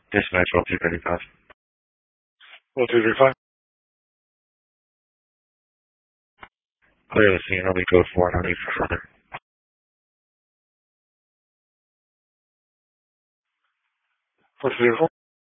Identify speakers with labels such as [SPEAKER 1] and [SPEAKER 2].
[SPEAKER 1] Dispatch 1235. 1235. Clear the scene. I'll be code 4. No need for further. 1234.